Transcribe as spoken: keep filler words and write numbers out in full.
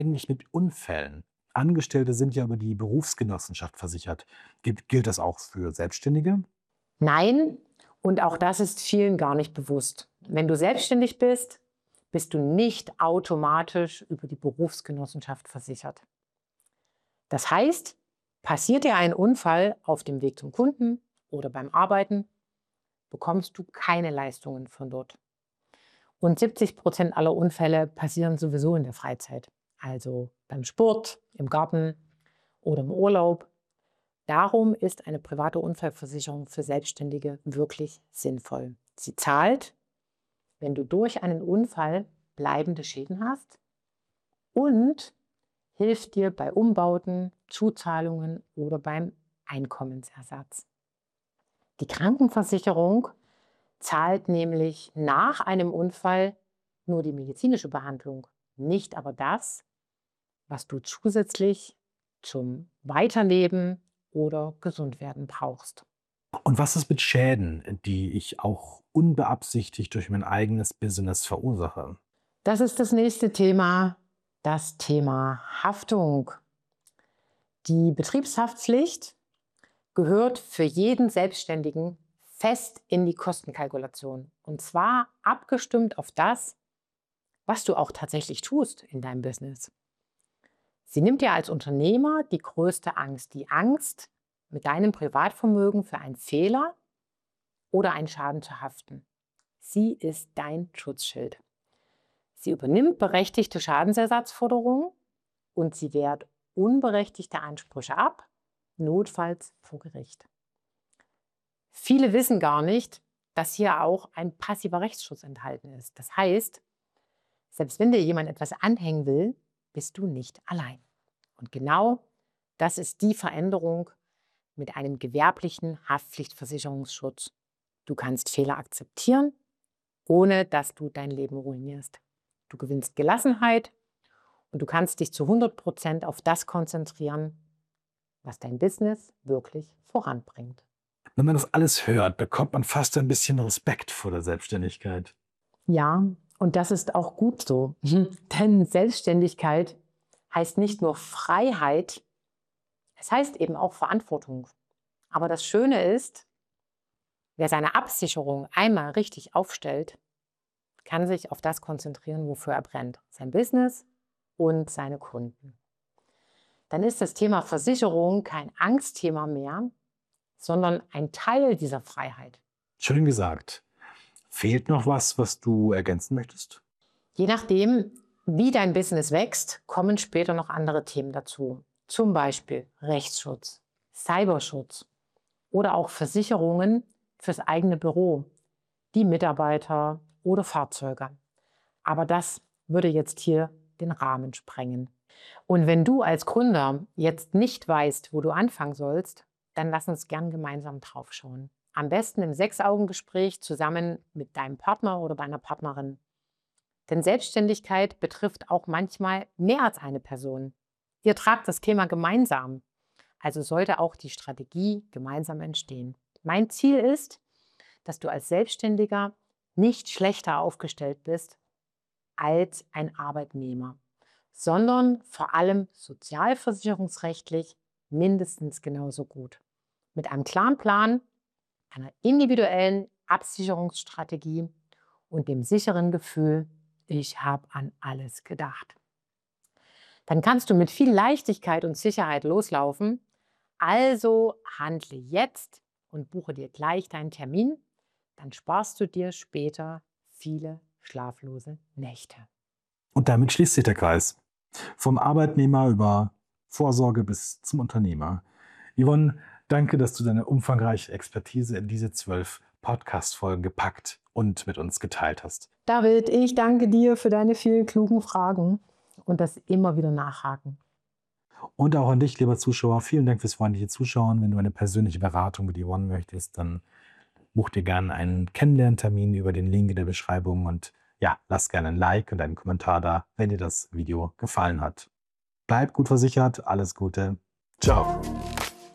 Eigentlich mit Unfällen. Angestellte sind ja über die Berufsgenossenschaft versichert. Gilt, gilt das auch für Selbstständige? Nein, und auch das ist vielen gar nicht bewusst. Wenn du selbstständig bist, bist du nicht automatisch über die Berufsgenossenschaft versichert. Das heißt, passiert dir ein Unfall auf dem Weg zum Kunden oder beim Arbeiten, bekommst du keine Leistungen von dort. Und siebzig Prozent aller Unfälle passieren sowieso in der Freizeit, also beim Sport, im Garten oder im Urlaub. Darum ist eine private Unfallversicherung für Selbstständige wirklich sinnvoll. Sie zahlt, wenn du durch einen Unfall bleibende Schäden hast, und hilft dir bei Umbauten, Zuzahlungen oder beim Einkommensersatz. Die Krankenversicherung zahlt nämlich nach einem Unfall nur die medizinische Behandlung, nicht aber das, was du zusätzlich zum Weiterleben oder Gesundwerden brauchst. Und was ist mit Schäden, die ich auch unbeabsichtigt durch mein eigenes Business verursache? Das ist das nächste Thema, das Thema Haftung. Die Betriebshaftpflicht gehört für jeden Selbstständigen fest in die Kostenkalkulation. Und zwar abgestimmt auf das, was du auch tatsächlich tust in deinem Business. Sie nimmt dir als Unternehmer die größte Angst, die Angst, mit deinem Privatvermögen für einen Fehler oder einen Schaden zu haften. Sie ist dein Schutzschild. Sie übernimmt berechtigte Schadensersatzforderungen und sie wehrt unberechtigte Ansprüche ab, notfalls vor Gericht. Viele wissen gar nicht, dass hier auch ein passiver Rechtsschutz enthalten ist. Das heißt, selbst wenn dir jemand etwas anhängen will, bist du nicht allein. Und genau das ist die Veränderung mit einem gewerblichen Haftpflichtversicherungsschutz. Du kannst Fehler akzeptieren, ohne dass du dein Leben ruinierst. Du gewinnst Gelassenheit und du kannst dich zu hundert Prozent auf das konzentrieren, was dein Business wirklich voranbringt. Wenn man das alles hört, bekommt man fast ein bisschen Respekt vor der Selbstständigkeit. Ja, und das ist auch gut so. Mhm. Denn Selbstständigkeit heißt nicht nur Freiheit, es heißt eben auch Verantwortung. Aber das Schöne ist, wer seine Absicherung einmal richtig aufstellt, kann sich auf das konzentrieren, wofür er brennt. Sein Business und seine Kunden. Dann ist das Thema Versicherung kein Angstthema mehr, sondern ein Teil dieser Freiheit. Schön gesagt. Fehlt noch was, was du ergänzen möchtest? Je nachdem, wie dein Business wächst, kommen später noch andere Themen dazu. Zum Beispiel Rechtsschutz, Cyberschutz oder auch Versicherungen fürs eigene Büro, die Mitarbeiter oder Fahrzeuge. Aber das würde jetzt hier den Rahmen sprengen. Und wenn du als Gründer jetzt nicht weißt, wo du anfangen sollst, dann lass uns gern gemeinsam draufschauen. Am besten im Sechs-Augen-Gespräch zusammen mit deinem Partner oder deiner Partnerin. Denn Selbstständigkeit betrifft auch manchmal mehr als eine Person. Ihr tragt das Thema gemeinsam. Also sollte auch die Strategie gemeinsam entstehen. Mein Ziel ist, dass du als Selbstständiger nicht schlechter aufgestellt bist als ein Arbeitnehmer, sondern vor allem sozialversicherungsrechtlich mindestens genauso gut. Mit einem klaren Plan, einer individuellen Absicherungsstrategie und dem sicheren Gefühl, ich habe an alles gedacht. Dann kannst du mit viel Leichtigkeit und Sicherheit loslaufen. Also handle jetzt und buche dir gleich deinen Termin. Dann sparst du dir später viele schlaflose Nächte. Und damit schließt sich der Kreis. Vom Arbeitnehmer über Vorsorge bis zum Unternehmer. Yvonne, danke, dass du deine umfangreiche Expertise in diese zwölf Podcast-Folgen gepackt und mit uns geteilt hast. David, ich danke dir für deine vielen klugen Fragen und das immer wieder Nachhaken. Und auch an dich, lieber Zuschauer, vielen Dank fürs freundliche Zuschauen. Wenn du eine persönliche Beratung mit Yvonne möchtest, dann buch dir gerne einen Kennenlerntermin über den Link in der Beschreibung und ja, lass gerne ein Like und einen Kommentar da, wenn dir das Video gefallen hat. Bleib gut versichert, alles Gute. Ciao.